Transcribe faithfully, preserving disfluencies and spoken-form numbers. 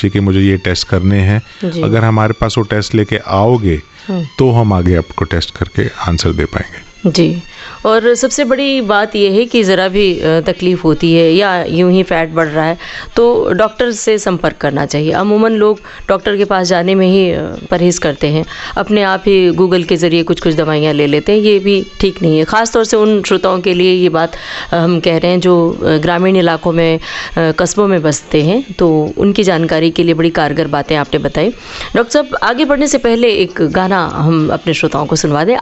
पूछिए कि मुझे ये टेस्ट करने हैं। अगर हमारे पास वो टेस्ट लेके आओगे तो हम आगे आपको टेस्ट करके आंसर दे पाएंगे। जी, और सबसे बड़ी बात यह है कि ज़रा भी तकलीफ़ होती है या यूं ही फैट बढ़ रहा है तो डॉक्टर से संपर्क करना चाहिए। अमूमन लोग डॉक्टर के पास जाने में ही परहेज़ करते हैं, अपने आप ही गूगल के ज़रिए कुछ कुछ दवाइयाँ ले लेते हैं। ये भी ठीक नहीं है, ख़ास तौर से उन श्रोताओं के लिए ये बात हम कह रहे हैं जो ग्रामीण इलाकों में, कस्बों में बसते हैं, तो उनकी जानकारी के लिए बड़ी कारगर बातें आपने बताई। डॉक्टर साहब, आगे बढ़ने से पहले एक गाना हम अपने श्रोताओं को सुनवा दें।